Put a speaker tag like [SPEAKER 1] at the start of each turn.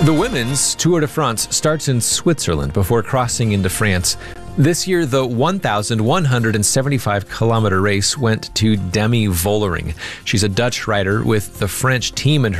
[SPEAKER 1] The women's Tour de France starts in Switzerland before crossing into France. This year, the 1,175-kilometer race went to Demi Vollering. She's a Dutch rider with the French team in